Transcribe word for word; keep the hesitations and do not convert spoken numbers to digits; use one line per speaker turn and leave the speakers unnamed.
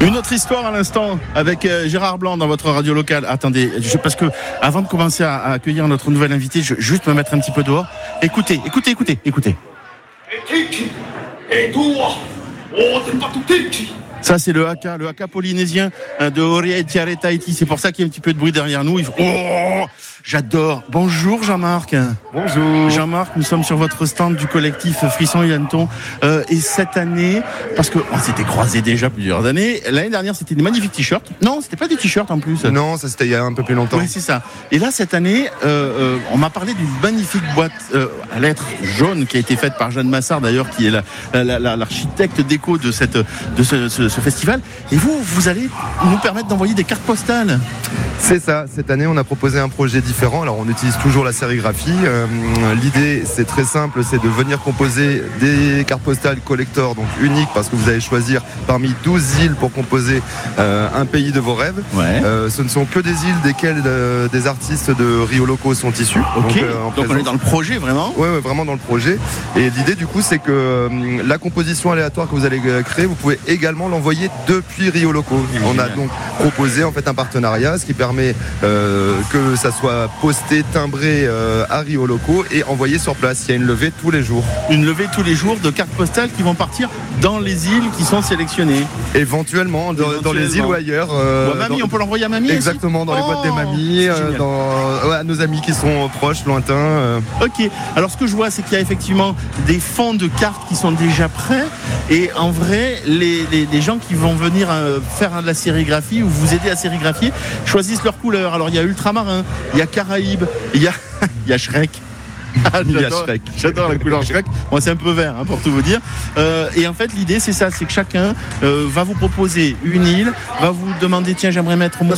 Une autre histoire à l'instant avec euh, Gérard Blanc dans votre radio locale. Attendez, je, parce que avant de commencer à, à accueillir notre nouvel invité, je vais juste me mettre un petit peu dehors. Écoutez, écoutez, écoutez, écoutez. Ça, c'est le haka, le haka polynésien de Horia et Tiare Tahiti. C'est pour ça qu'il y a un petit peu de bruit derrière nous. Il faut... Oh, j'adore. Bonjour Jean-Marc.
Bonjour.
Jean-Marc, nous sommes sur votre stand du collectif Frisson et Hanneton. Euh, et cette année, parce qu'on s'était croisés déjà plusieurs années, l'année dernière, c'était des magnifiques t-shirts. Non, c'était pas des t-shirts en plus.
Non, ça c'était il y a un peu plus longtemps.
Oui, c'est ça. Et là, cette année, euh, euh, on m'a parlé d'une magnifique boîte euh, à lettres jaune qui a été faite par Jeanne Massard, d'ailleurs, qui est la, la, la, l'architecte déco de, cette, de ce, ce, ce festival. Et vous, vous allez nous permettre d'envoyer des cartes postales.
C'est ça. Cette année, on a proposé un projet différent. Alors, on utilise toujours la sérigraphie. Euh, l'idée, c'est très simple, c'est de venir composer des cartes postales collector, donc uniques, parce que vous allez choisir parmi douze îles pour composer euh, un pays de vos rêves.
Ouais.
Euh, ce ne sont que des îles desquelles euh, des artistes de Rio locaux sont issus.
Ok.
Donc, euh,
donc on est dans le projet, vraiment.
Oui, ouais, vraiment dans le projet. Et l'idée, du coup, c'est que euh, la composition aléatoire que vous allez créer, vous pouvez également l'envoyer depuis Rio locaux. On a donc proposé en fait un partenariat, ce qui permet euh, que ça soit posté, timbré euh, à Rio locaux et envoyé sur place. Il y a une levée tous les jours.
Une levée tous les jours de cartes postales qui vont partir dans les îles qui sont sélectionnées.
Éventuellement, dans,
Éventuellement.
dans les îles ou ailleurs. Euh,
Ou à mamie,
dans...
on peut l'envoyer à mamie.
Exactement,
aussi
dans les
oh,
boîtes des mamies, euh, dans ouais, à nos amis qui sont proches, lointains. Euh.
Ok, alors ce que je vois, c'est qu'il y a effectivement des fonds de cartes qui sont déjà prêts. Et en vrai, les, les, les gens qui vont venir euh, faire de la sérigraphie ou vous aider à sérigraphier choisissent leur couleur. Alors il y a ultramarin, il y a Caraïbes, il y a, il y a Shrek. Ah, j'adore, j'adore la couleur Shrek. Moi, c'est un peu vert, hein, pour tout vous dire. Euh, et en fait, l'idée, c'est ça, c'est que chacun euh, va vous proposer une île, va vous demander, tiens, j'aimerais mettre mon